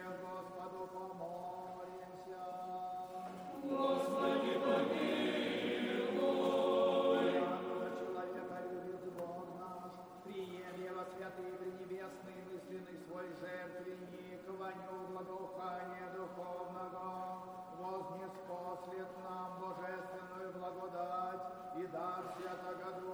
Господу помолимся. Господи, помилуй. Человеколюбец Бог наш, прием его святый пренебесный мысленный свой жертвенник, воню благоухания духовного, вознес послед нам божественную благодать и дар Святого